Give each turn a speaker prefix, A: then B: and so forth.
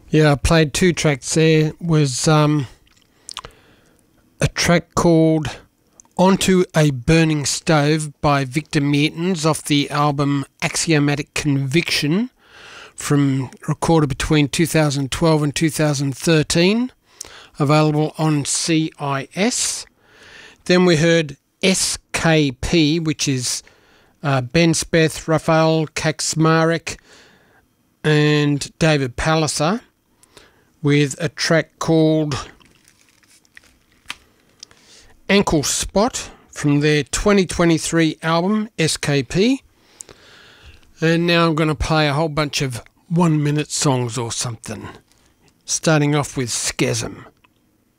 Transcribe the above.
A: Yeah, I played two tracks there. Was a track called Onto a Burning Stove by Victor Meertens off the album Axiomatic Conviction, recorded between 2012 and 2013, available on CIS. Then we heard SKP, which is Ben Speth, Rafael Kaczmarek and David Palliser, with a track called Ankle Spot from their 2023 album SKP. And now I'm going to play a whole bunch of 1-minute songs or something, starting off with Schism.